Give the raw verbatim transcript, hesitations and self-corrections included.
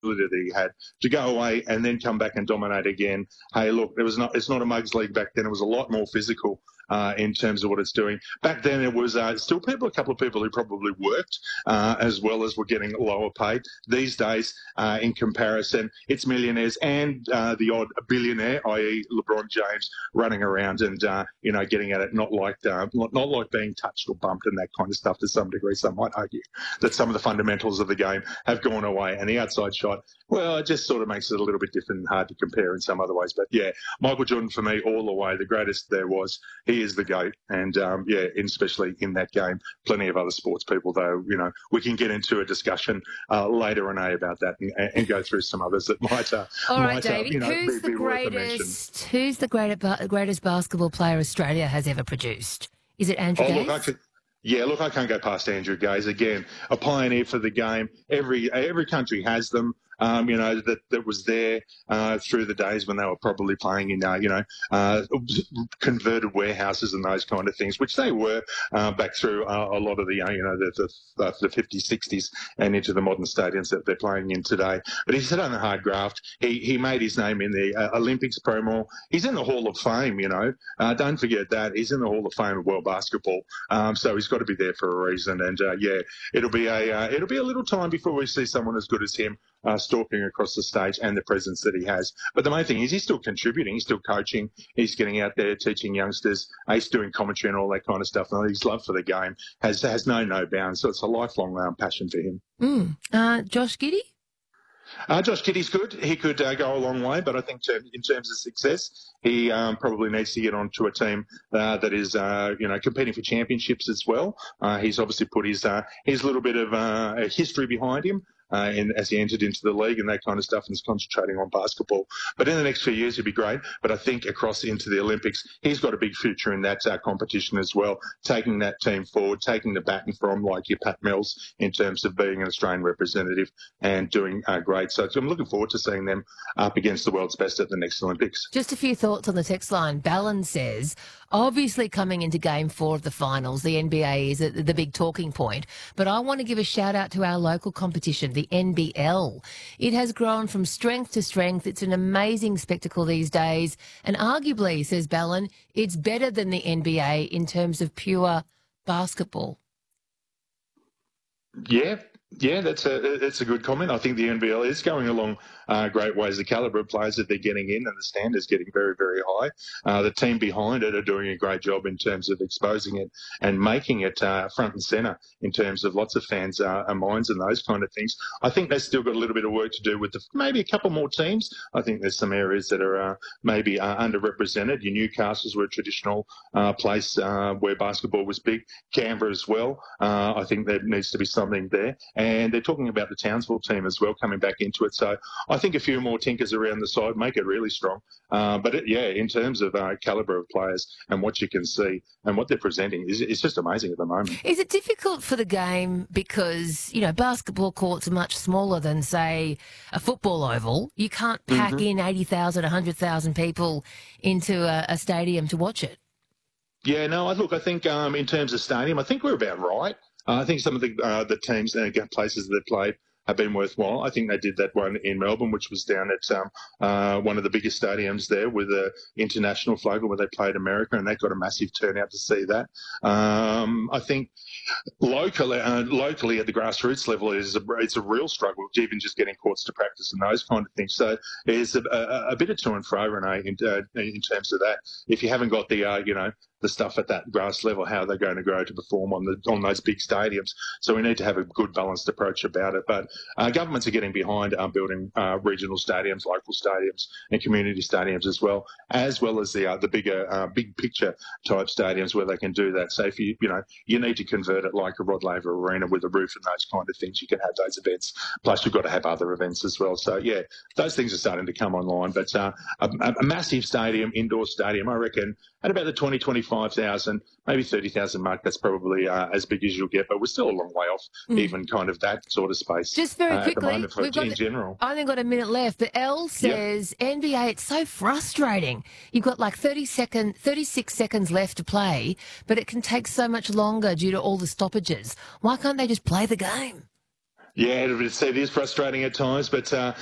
that he had to go away and then come back and dominate again. Hey, look, it was not. It's not a mugs league back then. It was a lot more physical. Uh, in terms of what it's doing. Back then, it was uh, still people, a couple of people who probably worked uh, as well as were getting lower paid. These days, uh, in comparison, it's millionaires and uh, the odd billionaire, that is. LeBron James, running around and, uh, you know, getting at it, not like uh, not, not like being touched or bumped and that kind of stuff to some degree. Some might argue that some of the fundamentals of the game have gone away, and the outside shot, well, it just sort of makes it a little bit different and hard to compare in some other ways. But, yeah, Michael Jordan, for me, all the way, the greatest there was. He is the GOAT. And, um, yeah, especially in that game, plenty of other sports people, though, you know, we can get into a discussion uh, later, Renee, about that and, and go through some others that might, uh, All right, might Davey, uh, you know, who's, be, the be worth a greatest, who's the greatest, greatest basketball player Australia has ever produced? Is it Andrew oh, Gaze? Look, I could, yeah, look, I can't go past Andrew Gaze. Again, a pioneer for the game. Every every country has them. Um, you know, that, that was there uh, through the days when they were probably playing in, uh, you know, uh, converted warehouses and those kind of things, which they were uh, back through uh, a lot of the, uh, you know, the, the, the fifties, sixties and into the modern stadiums that they're playing in today. But he's done a hard graft. He he made his name in the uh, Olympics promo. He's in the Hall of Fame, you know. Uh, don't forget that. He's in the Hall of Fame of world basketball. Um, so he's got to be there for a reason. And, uh, yeah, it'll be a uh, it'll be a little time before we see someone as good as him Uh, stalking across the stage and the presence that he has. But the main thing is he's still contributing, he's still coaching, he's getting out there teaching youngsters, he's doing commentary and all that kind of stuff. And his love for the game has has no no bounds. So it's a lifelong um, passion for him. Mm. Uh, Josh Giddey? Uh, Josh Giddey's good. He could uh, go a long way, but I think term, in terms of success, he um, probably needs to get onto a team uh, that is, uh, you know, competing for championships as well. Uh, he's obviously put his uh, his little bit of uh, history behind him. Uh, in, as he entered into the league and that kind of stuff and is concentrating on basketball. But in the next few years, he'd be great. But I think across into the Olympics, he's got a big future in that uh, competition as well, taking that team forward, taking the baton from like your Pat Mills in terms of being an Australian representative and doing uh, great. So I'm looking forward to seeing them up against the world's best at the next Olympics. Just a few thoughts on the text line. Ballon says, obviously coming into game four of the finals, the N B A is the big talking point. But I want to give a shout out to our local competition, the N B L. It has grown from strength to strength. It's an amazing spectacle these days. And arguably, says Ballon, it's better than the N B A in terms of pure basketball. Yeah. Yeah, that's a that's a good comment. I think the N B L is going along uh, great ways. The calibre of players that they're getting in and the standards getting very, very high. Uh, the team behind it are doing a great job in terms of exposing it and making it uh, front and centre in terms of lots of fans' uh, minds and those kind of things. I think they've still got a little bit of work to do with the, maybe a couple more teams. I think there's some areas that are uh, maybe uh, underrepresented. Your Newcastles were a traditional uh, place uh, where basketball was big. Canberra as well. Uh, I think there needs to be something there. And they're talking about the Townsville team as well coming back into it. So I think a few more tinkers around the side make it really strong. Uh, but, it, yeah, in terms of uh, calibre of players and what you can see and what they're presenting, is it's just amazing at the moment. Is it difficult for the game because, you know, basketball courts are much smaller than, say, a football oval? You can't pack mm-hmm. in eighty thousand, one hundred thousand people into a, a stadium to watch it. Yeah, no, I look, I think um, in terms of stadium, I think we're about right. Uh, I think some of the uh, the teams and uh, places that they've played have been worthwhile. I think they did that one in Melbourne, which was down at um, uh, one of the biggest stadiums there with the international flag where they played America, and they got a massive turnout to see that. Um, I think locally, uh, locally at the grassroots level, it is a, it's a real struggle, even just getting courts to practice and those kind of things. So there's a, a, a bit of to and fro, Renee, in, uh, in terms of that. If you haven't got the, uh, you know, the stuff at that grass level, how they're going to grow to perform on the on those big stadiums. So we need to have a good balanced approach about it. But uh, governments are getting behind uh, building uh, regional stadiums, local stadiums, and community stadiums as well, as well as the uh, the bigger uh, big picture type stadiums where they can do that. So if you you know you need to convert it like a Rod Laver Arena with a roof and those kind of things, you can have those events. Plus you've got to have other events as well. So yeah, those things are starting to come online. But uh, a, a massive stadium, indoor stadium, I reckon. At about the twenty, twenty-five thousand, maybe thirty thousand mark, that's probably uh, as big as you'll get, but we're still a long way off mm. even kind of that sort of space. Just very uh, quickly, at the moment for, we've got in the, general. I only got a minute left, but Elle says, yep. N B A, it's so frustrating. You've got like thirty second, thirty-six seconds left to play, but it can take so much longer due to all the stoppages. Why can't they just play the game? Yeah, it is frustrating at times, but uh,